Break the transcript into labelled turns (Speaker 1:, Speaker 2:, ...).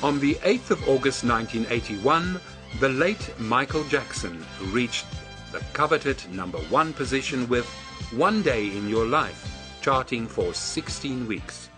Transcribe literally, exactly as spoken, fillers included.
Speaker 1: On the eighth of August nineteen eighty-one, the late Michael Jackson reached the coveted number one position with One Day in Your Life, charting for sixteen weeks.